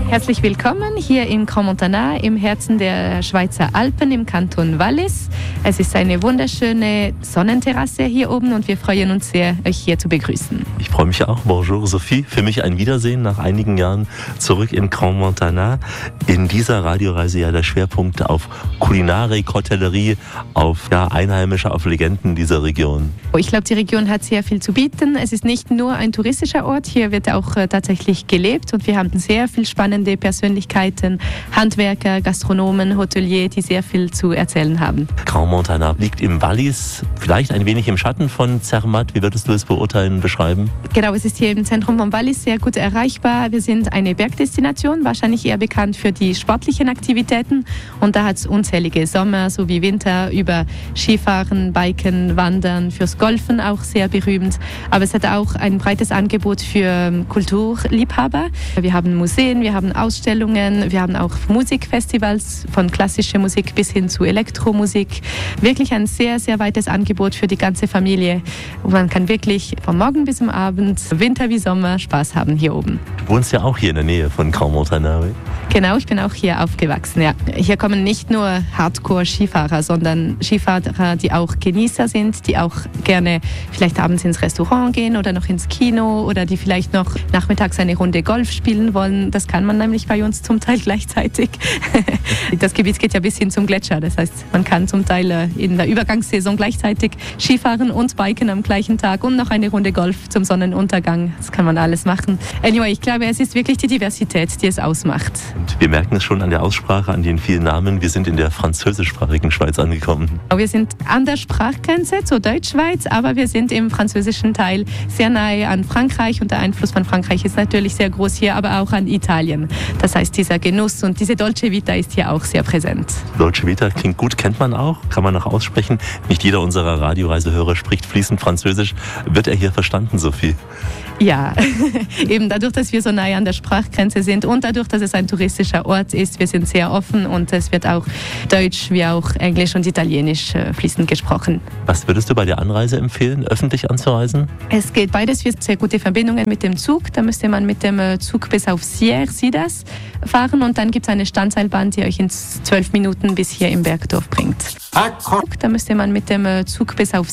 Herzlich willkommen hier im Grand Montana, im Herzen der Schweizer Alpen im Kanton Wallis. Es ist eine wunderschöne Sonnenterrasse hier oben und wir freuen uns sehr, euch hier zu begrüßen. Ich freue mich auch. Bonjour Sophie. Für mich ein Wiedersehen nach einigen Jahren zurück in Grand Montana. In dieser Radioreise ja der Schwerpunkt auf Kulinarik, Hotellerie, auf Einheimische, auf Legenden dieser Region. Ich glaube, die Region hat sehr viel zu bieten. Es ist nicht nur ein touristischer Ort, hier wird auch tatsächlich gelebt und wir haben sehr viel spannende Persönlichkeiten, Handwerker, Gastronomen, Hotelier, die sehr viel zu erzählen haben. Grand Montana liegt im Wallis, vielleicht ein wenig im Schatten von Zermatt. Wie würdest du es beurteilen, beschreiben? Genau, es ist hier im Zentrum von Wallis sehr gut erreichbar. Wir sind eine Bergdestination, wahrscheinlich eher bekannt für die sportlichen Aktivitäten. Und da hat es unzählige Sommer sowie Winter über Skifahren, Biken, Wandern, fürs Golfen auch sehr berühmt. Aber es hat auch ein breites Angebot für Kulturliebhaber. Wir haben Museen, wir haben Ausstellungen, wir haben auch Musikfestivals von klassischer Musik bis hin zu Elektromusik. Wirklich ein sehr, sehr weites Angebot für die ganze Familie. Und man kann wirklich vom Morgen bis zum Abend, Winter wie Sommer, Spaß haben hier oben. Du wohnst ja auch hier in der Nähe von Grand Montana. Genau, ich bin auch hier aufgewachsen. Ja. Hier kommen nicht nur Hardcore-Skifahrer, sondern Skifahrer, die auch Genießer sind, die auch gerne vielleicht abends ins Restaurant gehen oder noch ins Kino oder die vielleicht noch nachmittags eine Runde Golf spielen wollen. Das kann man nämlich bei uns zum Teil gleichzeitig. Das Gebiet geht ja bis hin zum Gletscher. Das heißt, man kann zum Teil in der Übergangssaison gleichzeitig Skifahren und Biken am gleichen Tag und noch eine Runde Golf zum Sonnenuntergang. Das kann man alles machen. Anyway, ich glaube, es ist wirklich die Diversität, die es ausmacht. Und wir merken es schon an der Aussprache, an den vielen Namen. Wir sind in der französischsprachigen Schweiz angekommen. Wir sind an der Sprachgrenze zur Deutschschweiz, aber wir sind im französischen Teil sehr nahe an Frankreich und der Einfluss von Frankreich ist natürlich sehr groß hier, aber auch an Italien. Das heißt, dieser Genuss und diese Dolce Vita ist hier auch sehr präsent. Dolce Vita klingt gut, kennt man auch, kann man auch aussprechen. Nicht jeder unserer Radioreisehörer spricht fließend Französisch. Wird er hier verstanden, Sophie? Ja, eben dadurch, dass wir so nahe an der Sprachgrenze sind und dadurch, dass es ein touristischer Ort ist, wir sind sehr offen und es wird auch Deutsch wie auch Englisch und Italienisch fließend gesprochen. Was würdest du bei der Anreise empfehlen, öffentlich anzureisen? Es geht beides für sehr gute Verbindungen mit dem Zug. Da müsste man mit dem Zug bis auf Sierre-Sidas fahren und dann gibt es eine Standseilbahn, die euch in 12 Minuten bis hier im Bergdorf bringt. Da müsste man mit dem Zug bis auf